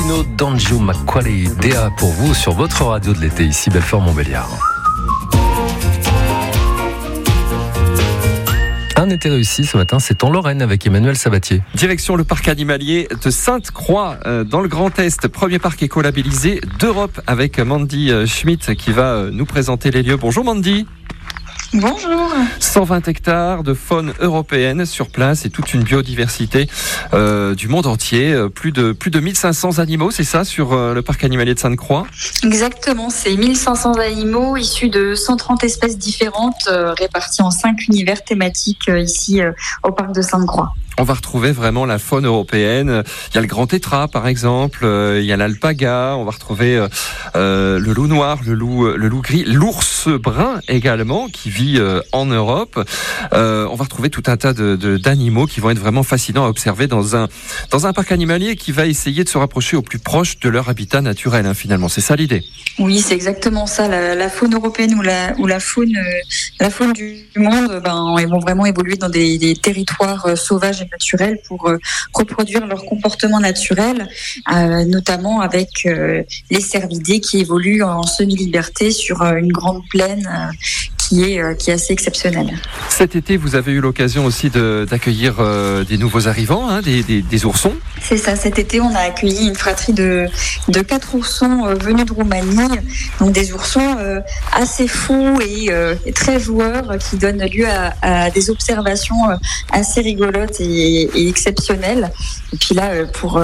Lino D'Angio Macaulay Dea pour vous sur votre radio de l'été, ici Belfort-Montbéliard. Un été réussi ce matin, c'est en Lorraine avec Emmanuel Sabatier. Direction le parc animalier de Sainte-Croix dans le Grand Est, premier parc écolabellisé d'Europe avec Mandy Schmidt qui va nous présenter les lieux. Bonjour Mandy. Bonjour. 120 hectares de faune européenne sur place et toute une biodiversité du monde entier. Plus de 1500 animaux, c'est ça, sur le parc animalier de Sainte-Croix ? Exactement, c'est 1500 animaux issus de 130 espèces différentes réparties en 5 univers thématiques ici au parc de Sainte-Croix. On va retrouver vraiment la faune européenne. Il y a le grand tétras, par exemple. Il y a l'alpaga. On va retrouver le loup noir, le loup gris, l'ours brun également, qui vit en Europe. On va retrouver tout un tas d'animaux qui vont être vraiment fascinants à observer dans un parc animalier qui va essayer de se rapprocher au plus proche de leur habitat naturel, finalement. C'est ça l'idée. Oui, c'est exactement ça. La faune européenne ou la faune du monde, ils vont vraiment évoluer dans des territoires sauvages et naturels pour reproduire leur comportement naturel, notamment avec les cervidés qui évoluent en semi-liberté sur une grande plaine qui est assez exceptionnelle. Cet été, vous avez eu l'occasion aussi d'accueillir des nouveaux arrivants, des oursons. C'est ça, cet été, on a accueilli une fratrie de 4 oursons venus de Roumanie, donc des oursons assez fous et très joueurs qui donnent lieu à des observations assez rigolotes et exceptionnelles. Et puis là, pour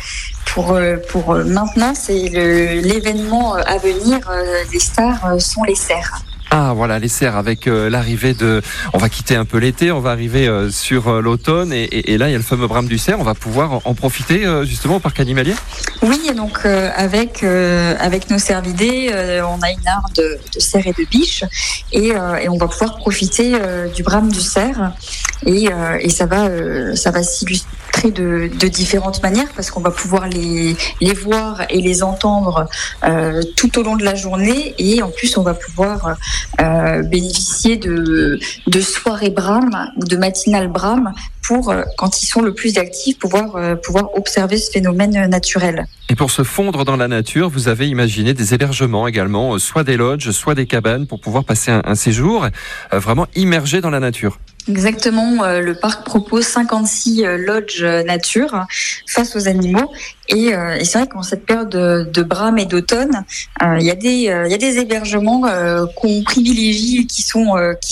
maintenant, c'est l'événement à venir. Les stars sont les cerfs. Ah voilà, les cerfs avec l'arrivée on va quitter un peu l'été, on va arriver sur l'automne et là il y a le fameux brame du cerf. On va pouvoir en profiter justement au parc animalier. Oui, donc avec nos cervidés, on a une art de cerfs et de biches et on va pouvoir profiter du brame du cerf et ça va s'illustrer de différentes manières parce qu'on va pouvoir les voir et les entendre tout au long de la journée et en plus on va pouvoir bénéficier de soirées brame ou de matinales brame pour, quand ils sont le plus actifs, pouvoir observer ce phénomène naturel. Et pour se fondre dans la nature, vous avez imaginé des hébergements également, soit des lodges, soit des cabanes pour pouvoir passer un séjour vraiment immergé dans la nature. Exactement, le parc propose 56 lodges nature face aux animaux et c'est vrai qu'en cette période de brame et d'automne, il y a des hébergements qu'on privilégie et qui sont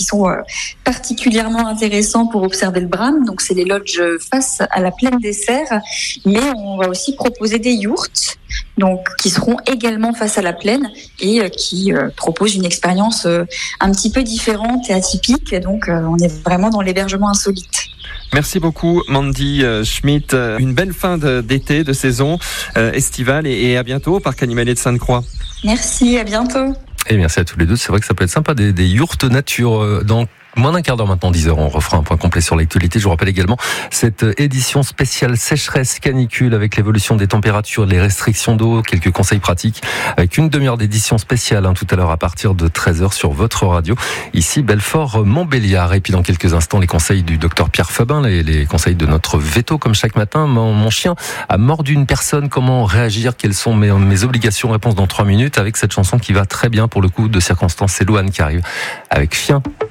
particulièrement intéressants pour observer le brame. Donc c'est les lodges face à la plaine des cerfs, mais on va aussi proposer des yourtes. Donc, qui seront également face à la plaine et qui proposent une expérience un petit peu différente et atypique. Donc, on est vraiment dans l'hébergement insolite. Merci beaucoup Mandy Schmidt. Une belle fin d'été, de saison estivale et à bientôt au parc animalier de Sainte-Croix. Merci, à bientôt. Et merci à tous les deux. C'est vrai que ça peut être sympa, des yourtes nature dans moins d'un quart d'heure maintenant, 10h, on refera un point complet sur l'actualité. Je vous rappelle également cette édition spéciale sécheresse canicule avec l'évolution des températures, les restrictions d'eau, quelques conseils pratiques avec une demi-heure d'édition spéciale tout à l'heure à partir de 13h sur votre radio. Ici, Belfort-Montbéliard. Et puis dans quelques instants, les conseils du docteur Pierre Fabin, les conseils de notre veto comme chaque matin. Mon chien a mordu une personne. Comment réagir? Quelles sont mes obligations? Réponse dans 3 minutes avec cette chanson qui va très bien pour le coup de circonstance. C'est Louane qui arrive avec Chien.